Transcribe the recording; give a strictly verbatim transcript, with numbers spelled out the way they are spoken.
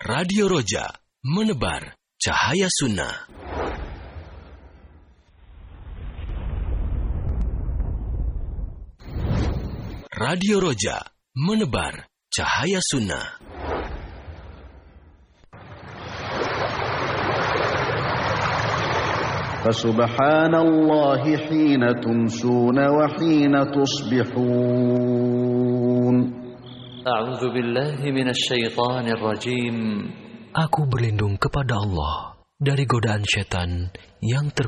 Radio Roja, menebar cahaya sunnah. Radio Roja, menebar cahaya sunnah. Fasubhanallahi hina tumsuna wa hina tusbihun. A'udzu billahi minasy syaithanir rajim. Aku berlindung kepada Allah dari godaan setan yang ter